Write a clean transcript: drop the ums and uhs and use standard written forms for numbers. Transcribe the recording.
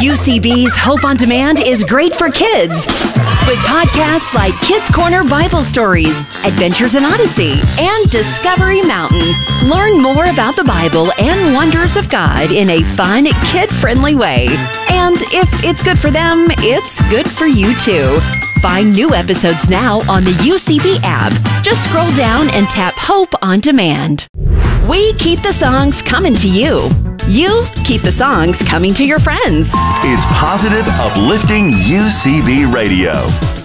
UCB's Hope on Demand is great for kids. With podcasts like Kids Corner Bible Stories, Adventures in Odyssey, and Discovery Mountain. Learn more about the Bible and wonders of God in a fun, kid-friendly way. And if it's good for them, it's good for you too. Find new episodes now on the UCB app. Just scroll down and tap Hope on Demand. We keep the songs coming to you. You keep the songs coming to your friends. It's positive, uplifting UCB Radio.